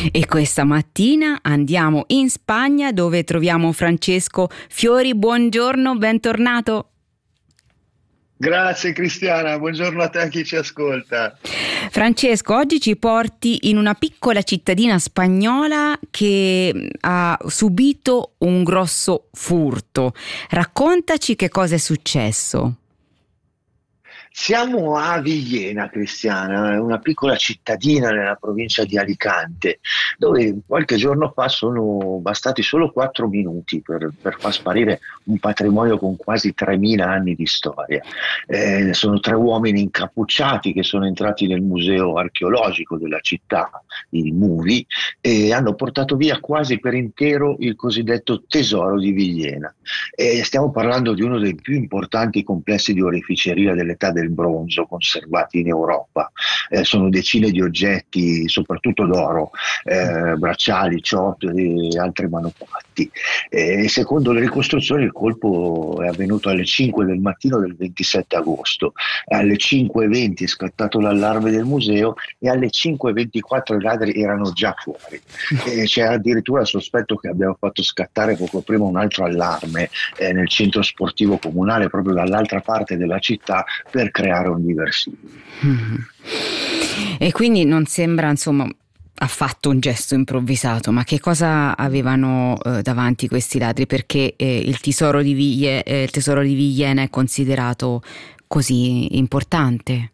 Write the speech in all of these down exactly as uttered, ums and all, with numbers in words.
E questa mattina andiamo in Spagna, dove troviamo Francesco Fiori. Buongiorno, bentornato. Grazie Cristiana, buongiorno a te, a chi ci ascolta. Francesco, oggi ci porti in una piccola cittadina spagnola che ha subito un grosso furto. Raccontaci che cosa è successo. Siamo a Villena, Cristiana, una piccola cittadina nella provincia di Alicante, dove qualche giorno fa sono bastati solo quattro minuti per, per far sparire un patrimonio con quasi tremila anni di storia. Eh, sono tre uomini incappucciati che sono entrati nel museo archeologico della città, il MUVI, e hanno portato via quasi per intero il cosiddetto tesoro di Villena. Eh, stiamo parlando di uno dei più importanti complessi di oreficeria dell'età del bronzo conservati in Europa. Eh, sono decine di oggetti, soprattutto d'oro, eh, bracciali, ciotoli e altri manufatti. Eh, secondo le ricostruzioni il colpo è avvenuto alle cinque del mattino del ventisette agosto. Alle cinque e venti è scattato l'allarme del museo e alle cinque e ventiquattro i ladri erano già fuori. Eh, c'è addirittura il sospetto che abbiano fatto scattare poco prima un altro allarme eh, nel centro sportivo comunale, proprio dall'altra parte della città, per creare un diversivo. Mm. E quindi non sembra, insomma, affatto un gesto improvvisato, ma che cosa avevano eh, davanti questi ladri? Perché eh, il tesoro di Viglie, eh, il tesoro di Villena è considerato così importante?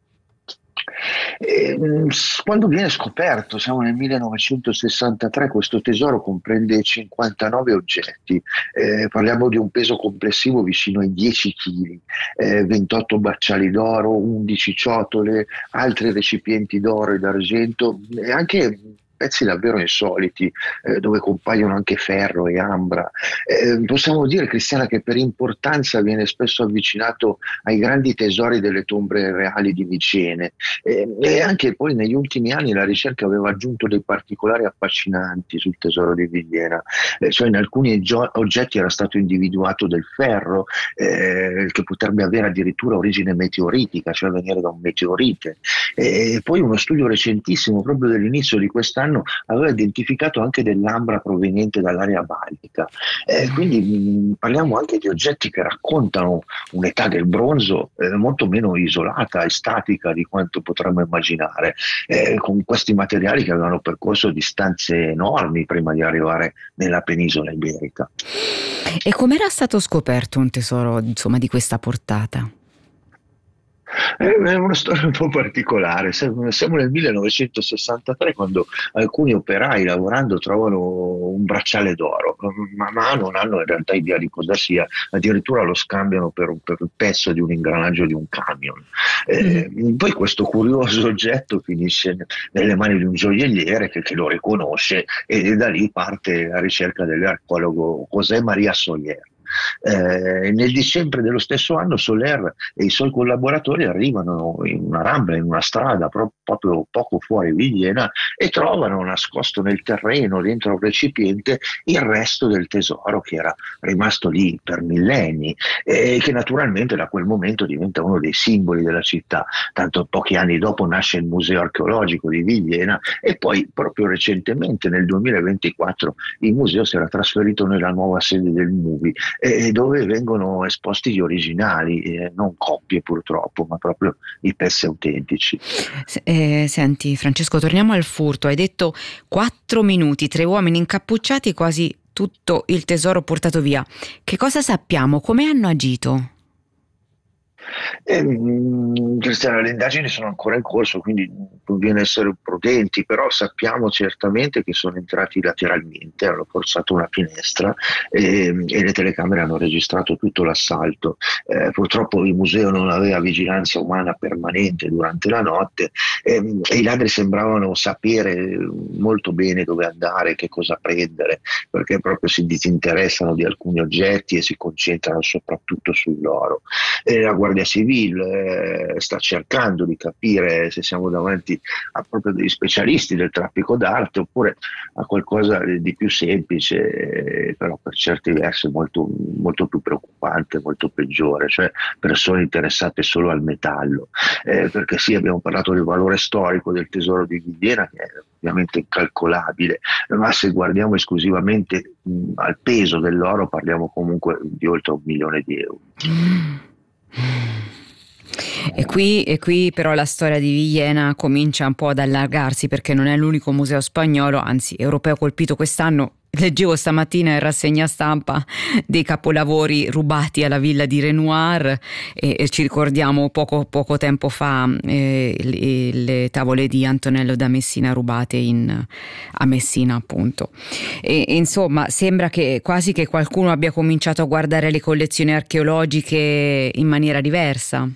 E, quando viene scoperto, siamo nel millenovecentosessantatré, questo tesoro comprende cinquantanove oggetti, eh, parliamo di un peso complessivo vicino ai dieci chili, eh, ventotto bracciali d'oro, undici ciotole, altri recipienti d'oro e d'argento e anche pezzi davvero insoliti, eh, dove compaiono anche ferro e ambra. Eh, possiamo dire, Cristiana, che per importanza viene spesso avvicinato ai grandi tesori delle tombe reali di Micene, eh, e anche poi negli ultimi anni la ricerca aveva aggiunto dei particolari affascinanti sul tesoro di Villena, eh, cioè in alcuni gio- oggetti era stato individuato del ferro, eh, che potrebbe avere addirittura origine meteoritica, cioè venire da un meteorite, e poi uno studio recentissimo proprio dell'inizio di quest'anno aveva identificato anche dell'ambra proveniente dall'area baltica. Eh, quindi mh, parliamo anche di oggetti che raccontano un'età del bronzo eh, molto meno isolata e statica di quanto potremmo immaginare, eh, con questi materiali che avevano percorso distanze enormi prima di arrivare nella penisola iberica. E com'era stato scoperto un tesoro, insomma, di questa portata? È una storia un po' particolare. Siamo siamo nel millenovecentosessantatré, quando alcuni operai lavorando trovano un bracciale d'oro, ma, ma non hanno in realtà idea di cosa sia, addirittura lo scambiano per un, per un pezzo di un ingranaggio di un camion. Eh, Mm. poi questo curioso oggetto finisce nelle mani di un gioielliere che, che lo riconosce, e da lì parte la ricerca dell'archeologo José María Soler. Eh, nel dicembre dello stesso anno Soler e i suoi collaboratori arrivano in una rambla, in una strada pro- proprio poco fuori Villena, e trovano nascosto nel terreno, dentro un recipiente, il resto del tesoro che era rimasto lì per millenni e che naturalmente da quel momento diventa uno dei simboli della città. Tanto pochi anni dopo nasce il Museo Archeologico di Villena, e poi proprio recentemente nel duemilaventiquattro il museo si era trasferito nella nuova sede del MUVI, eh, dove vengono esposti gli originali, eh, non coppie purtroppo, ma proprio i pezzi autentici. S- eh, senti Francesco, torniamo al furto. Hai detto quattro minuti, tre uomini incappucciati, quasi tutto il tesoro portato via. Che cosa sappiamo? Come hanno agito? Eh, mh, Cristiano, le indagini sono ancora in corso, quindi conviene essere prudenti, però sappiamo certamente che sono entrati lateralmente, hanno forzato una finestra, e, e le telecamere hanno registrato tutto l'assalto. Eh, purtroppo il museo non aveva vigilanza umana permanente durante la notte, e, e i ladri sembravano sapere molto bene dove andare, che cosa prendere, perché proprio si disinteressano di alcuni oggetti e si concentrano soprattutto sull'oro. E la Guardia Guardia Civile eh, sta cercando di capire se siamo davanti a proprio degli specialisti del traffico d'arte oppure a qualcosa di più semplice, eh, però per certi versi molto, molto più preoccupante, molto peggiore, cioè persone interessate solo al metallo. Eh, perché sì, abbiamo parlato del valore storico del tesoro di Villena, che è ovviamente incalcolabile, ma se guardiamo esclusivamente mh, al peso dell'oro parliamo comunque di oltre un milione di euro. E qui, e qui però la storia di Villena comincia un po' ad allargarsi, perché non è l'unico museo spagnolo, anzi europeo, colpito quest'anno. Leggevo stamattina in rassegna stampa dei capolavori rubati alla villa di Renoir e, e ci ricordiamo poco, poco tempo fa eh, le, le tavole di Antonello da Messina rubate in, a Messina, appunto. E, e insomma sembra che quasi che qualcuno abbia cominciato a guardare le collezioni archeologiche in maniera diversa.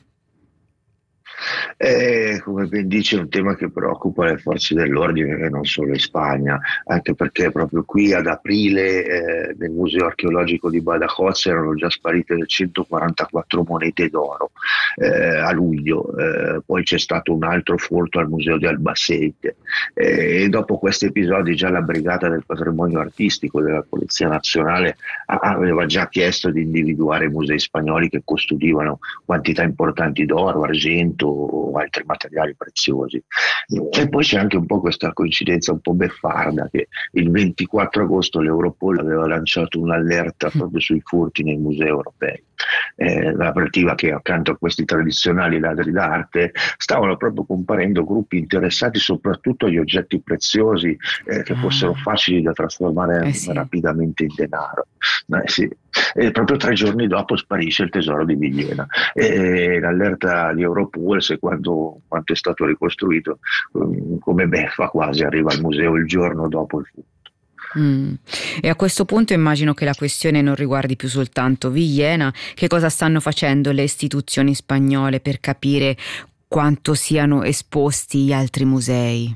Eh, come ben dice, è un tema che preoccupa le forze dell'ordine e non solo in Spagna, anche perché proprio qui ad aprile eh, nel Museo Archeologico di Badajoz erano già sparite centoquarantaquattro monete d'oro eh, a luglio, eh, poi c'è stato un altro furto al Museo di Albacete eh, e dopo questi episodi già la Brigata del Patrimonio Artistico della Polizia Nazionale aveva già chiesto di individuare musei spagnoli che custodivano quantità importanti d'oro, argento o altri materiali preziosi. E poi c'è anche un po' questa coincidenza un po' beffarda che il ventiquattro agosto l'Europol aveva lanciato un'allerta proprio sui furti nei musei europei. Eh, l'avvertiva che accanto a questi tradizionali ladri d'arte stavano proprio comparendo gruppi interessati soprattutto agli oggetti preziosi eh, che fossero facili da trasformare Eh sì. rapidamente in denaro. Eh, sì. E proprio tre giorni dopo sparisce il tesoro di Villena e l'allerta di Europol, secondo quanto è stato ricostruito, come beffa quasi, arriva al museo il giorno dopo il furto. Mm. E a questo punto immagino che la questione non riguardi più soltanto Villena. Che cosa stanno facendo le istituzioni spagnole per capire quanto siano esposti gli altri musei?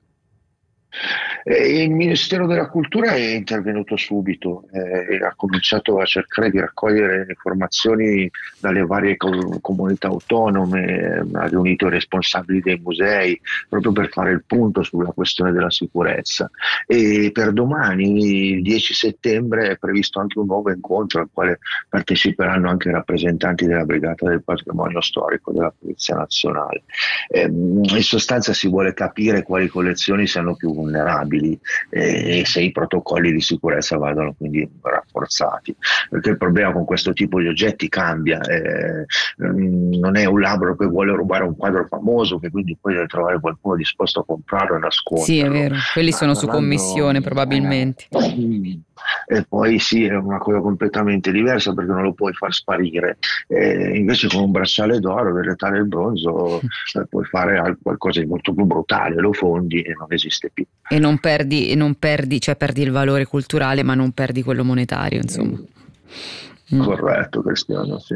Eh, il Ministero della Cultura è intervenuto subito eh, e ha cominciato a cercare di raccogliere informazioni dalle varie co- comunità autonome, eh, ha riunito i responsabili dei musei proprio per fare il punto sulla questione della sicurezza. E per domani, il dieci settembre, è previsto anche un nuovo incontro al quale parteciperanno anche rappresentanti della Brigata del Patrimonio Storico della Polizia Nazionale. Eh, in sostanza si vuole capire quali collezioni siano più vulnerabili e se i protocolli di sicurezza vadano quindi rafforzati, perché il problema con questo tipo di oggetti cambia, eh, non è un labbro che vuole rubare un quadro famoso che quindi poi deve trovare qualcuno disposto a comprarlo e nasconderlo. Sì, è vero, quelli sono su Parlando, commissione probabilmente. eh, e poi sì, è una cosa completamente diversa perché non lo puoi far sparire, eh, invece con un bracciale d'oro, in realtà nel bronzo eh, puoi fare qualcosa di molto più brutale, lo fondi e non esiste più. E non perdi, e non perdi, cioè perdi il valore culturale ma non perdi quello monetario, insomma. Mm. Corretto, Cristiano, sì.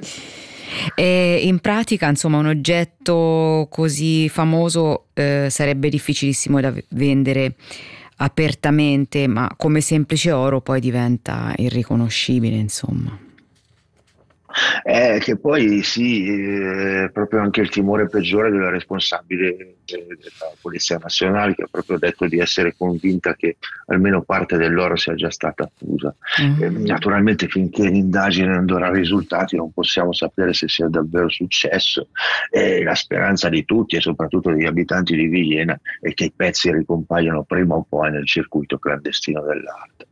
E in pratica, insomma, un oggetto così famoso eh, sarebbe difficilissimo da vendere apertamente, ma come semplice oro poi diventa irriconoscibile, insomma. Eh, che poi sì, eh, proprio anche il timore peggiore della responsabile della Polizia Nazionale, che ha proprio detto di essere convinta che almeno parte dell'oro sia già stata fusa. Mm. Eh, naturalmente finché l'indagine non darà risultati non possiamo sapere se sia davvero successo. Eh, la speranza di tutti e soprattutto degli abitanti di Villena è che i pezzi ricompaiano prima o poi nel circuito clandestino dell'arte.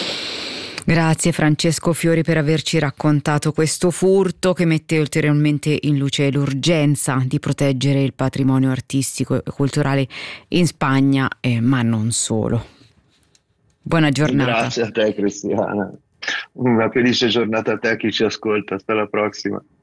Grazie Francesco Fiori per averci raccontato questo furto che mette ulteriormente in luce l'urgenza di proteggere il patrimonio artistico e culturale in Spagna, eh, ma non solo. Buona giornata. Grazie a te Cristiana, una felice giornata a te, a chi ci ascolta, hasta la prossima.